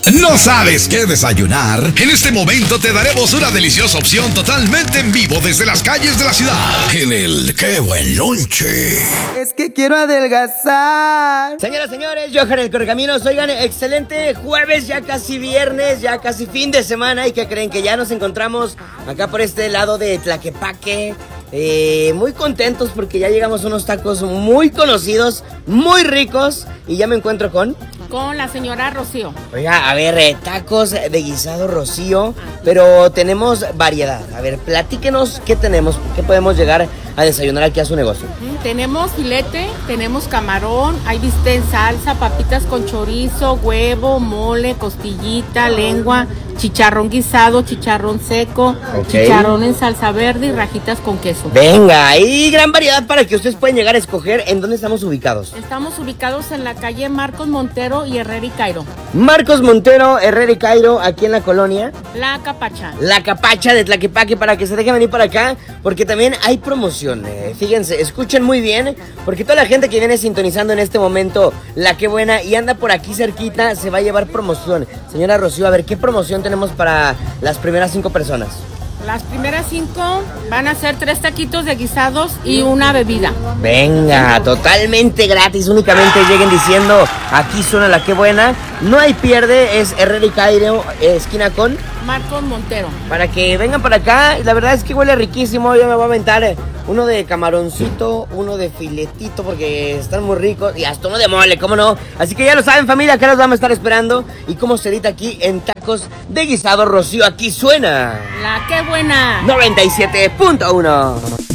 ¿No sabes qué desayunar? En este momento te daremos una deliciosa opción totalmente en vivo desde las calles de la ciudad. En el ¡Qué buen lonche! Es que quiero adelgazar. Señoras, señores, Johan el Correcaminos. Oigan, excelente jueves, ya casi viernes, ya casi fin de semana. ¿Y qué creen? Que ya nos encontramos acá por este lado de Tlaquepaque. Muy contentos porque ya llegamos a unos tacos muy conocidos, muy ricos. Y ya me encuentro con la señora Rocío. Oiga, a ver, tacos de guisado Rocío, pero tenemos variedad. A ver, platíquenos qué tenemos, qué podemos llegar a desayunar aquí a su negocio. Tenemos filete, tenemos camarón, hay bistec en salsa, papitas con chorizo, huevo, mole, costillita, lengua, chicharrón guisado, chicharrón seco, chicharrón en salsa verde y rajitas con queso. Venga, hay gran variedad para que ustedes puedan llegar a escoger en dónde estamos ubicados. Estamos ubicados en la calle Marcos Montero y Herrera y Cairo. Marcos Montero, Herrera y Cairo, aquí en la colonia La Capacha. La Capacha de Tlaquepaque, para que se dejen venir para acá, porque también hay promoción. Fíjense, escuchen muy bien, porque toda la gente que viene sintonizando en este momento La Qué Buena y anda por aquí cerquita se va a llevar promoción. Señora Rocío, a ver, ¿qué promoción tenemos para las primeras 5 personas? Las primeras 5 van a ser 3 taquitos de guisados y una bebida. Venga, totalmente gratis, únicamente lleguen diciendo aquí suena La Qué Buena. No hay pierde, es Herrera y Cairo, esquina con Marcos Montero. Para que vengan para acá, la verdad es que huele riquísimo. Yo me voy a aventar uno de camaroncito, uno de filetito porque están muy ricos y hasta uno de mole, ¿cómo no? Así que ya lo saben, familia, acá los vamos a estar esperando. Y como se edita aquí en Tacos de Guisado Rocío, aquí suena La Qué Buena 97.1.